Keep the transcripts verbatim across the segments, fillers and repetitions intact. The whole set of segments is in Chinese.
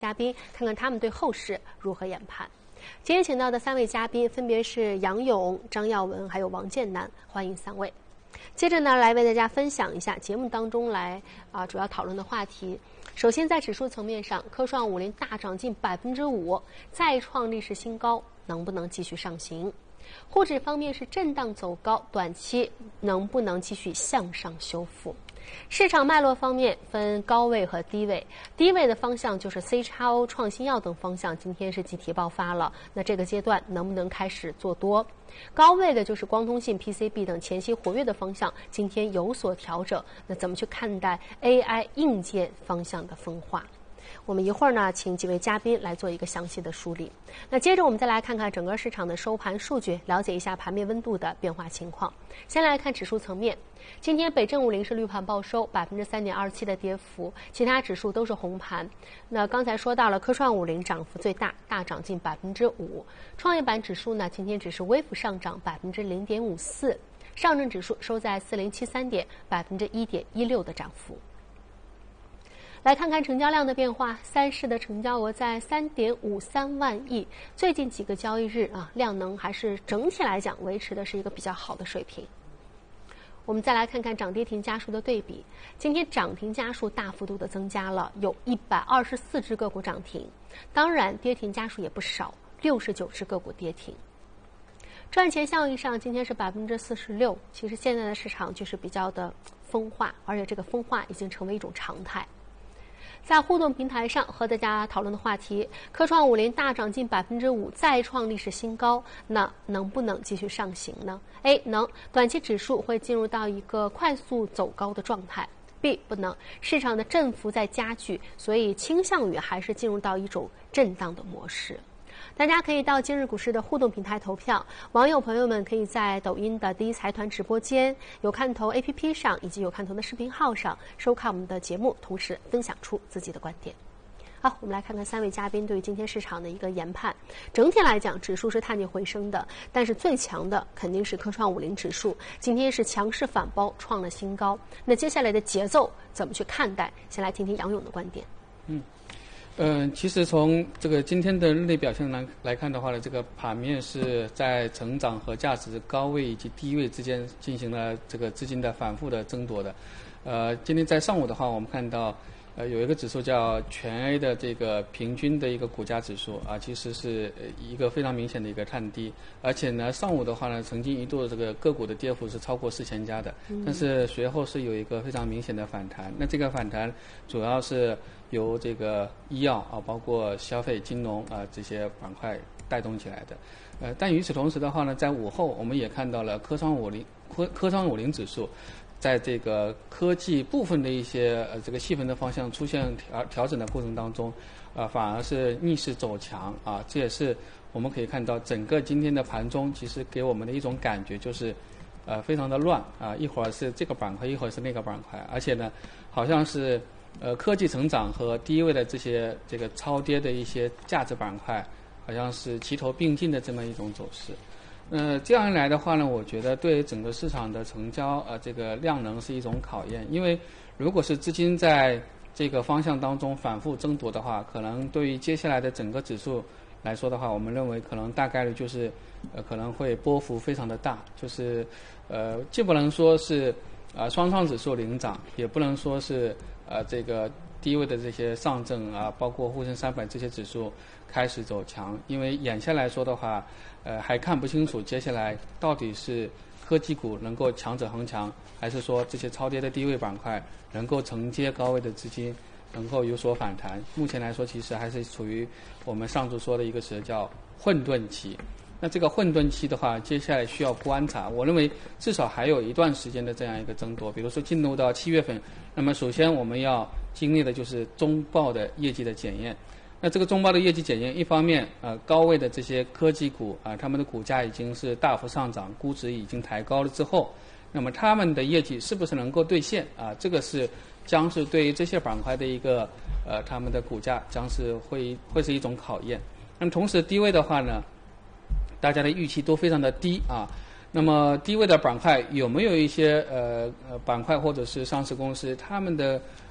嘉宾，看看他们对后市如何研判。今天请到的三位嘉宾分别是杨勇、张耀文还有王建南，欢迎三位。接着呢，来为大家分享一下节目当中来啊主要讨论的话题。首先，在指数层面上，科创五零大涨近百分之五，再创历史新高，能不能继续上行？沪指方面是震荡走高，短期能不能继续向上修复？市场脉络方面分高位和低位，低位的方向就是 C X O、创新药等方向，今天是集体爆发了，那这个阶段能不能开始做多？高位的就是光通信、P C B 等前期活跃的方向，今天有所调整，那怎么去看待 A I 硬件方向的分化？我们一会儿呢，请几位嘉宾来做一个详细的梳理。那接着我们再来看看整个市场的收盘数据，了解一下盘面温度的变化情况。先来看指数层面，今天北证五零是绿盘报收，百分之三点二七的跌幅，其他指数都是红盘。那刚才说到了科创五零涨幅最大，大涨近百分之五。创业板指数呢，今天只是微幅上涨百分之零点五四，上证指数收在四零七三点，百分之一点一六的涨幅。来看看成交量的变化，三市的成交额在三点五三万亿，最近几个交易日啊，量能还是整体来讲维持的是一个比较好的水平。我们再来看看涨跌停家数的对比，今天涨停家数大幅度的增加了，有一百二十四只个股涨停，当然跌停家数也不少，六十九只个股跌停。赚钱效益上，今天是百分之四十六，其实现在的市场就是比较的分化，而且这个分化已经成为一种常态。在互动平台上和大家讨论的话题，科创五零大涨近百分之五，再创历史新高，那能不能继续上行呢 ？A 能，短期指数会进入到一个快速走高的状态。B 不能，市场的振幅在加剧，所以倾向于还是进入到一种震荡的模式。大家可以到今日股市的互动平台投票，网友朋友们可以在抖音的第一财团直播间、有看头 A P P 上以及有看头的视频号上收看我们的节目，同时分享出自己的观点。好，我们来看看三位嘉宾对于今天市场的一个研判。整体来讲，指数是探底回升的，但是最强的肯定是科创五零指数，今天是强势反包，创了新高。那接下来的节奏怎么去看待？先来听听杨勇的观点。 嗯。嗯、呃，其实从这个今天的日内表现来来看的话呢，这个盘面是在成长和价值高位以及低位之间进行了这个资金的反复的争夺的。呃，今天在上午的话，我们看到呃有一个指数叫全 A 的这个平均的一个股价指数啊，其实是一个非常明显的一个探低，而且呢，上午的话呢，曾经一度这个个股的跌幅是超过四千家的，但是随后是有一个非常明显的反弹。那这个反弹主要是由这个医药啊，包括消费、金融啊这些板块带动起来的。呃，但与此同时的话呢，在午后我们也看到了科创五零科科创五零指数，在这个科技部分的一些呃这个细分的方向出现调调整的过程当中，啊、呃、反而是逆势走强啊，这也是我们可以看到整个今天的盘中其实给我们的一种感觉就是，呃非常的乱啊，一会儿是这个板块，一会儿是那个板块，而且呢，好像是。呃，科技成长和低位的这些这个超跌的一些价值板块，好像是齐头并进的这么一种走势。呃，这样一来的话呢，我觉得对整个市场的成交呃这个量能是一种考验，因为如果是资金在这个方向当中反复争夺的话，可能对于接下来的整个指数来说的话，我们认为可能大概率就是呃可能会波幅非常的大，就是呃既不能说是啊、呃、双创指数领涨，也不能说是。呃，这个低位的这些上证啊，包括沪深三百这些指数开始走强，因为眼下来说的话，呃，还看不清楚接下来到底是科技股能够强者恒强，还是说这些超跌的低位板块能够承接高位的资金，能够有所反弹。目前来说，其实还是处于我们上述说的一个词叫混沌期。那这个混沌期的话，接下来需要观察。我认为至少还有一段时间的这样一个争夺。比如说进入到七月份，那么首先我们要经历的就是中报的业绩的检验。那这个中报的业绩检验，一方面呃高位的这些科技股啊、呃，他们的股价已经是大幅上涨，估值已经抬高了之后，那么他们的业绩是不是能够兑现啊、呃？这个是将是对于这些板块的一个呃他们的股价将是会会是一种考验。那么同时低位的话呢？大家的预期都非常的低啊，那么低位的板块有没有一些呃呃板块或者是上市公司，他们的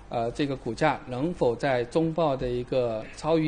呃这个股价能否在中报的一个超预